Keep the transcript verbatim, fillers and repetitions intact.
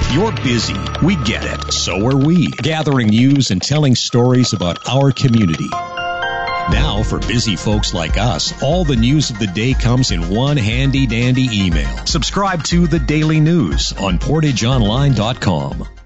You're busy. We get it. So are we. Gathering news and telling stories about our community. Now, for busy folks like us, all the news of the day comes in one handy-dandy email. Subscribe to The Daily News on portage online dot com.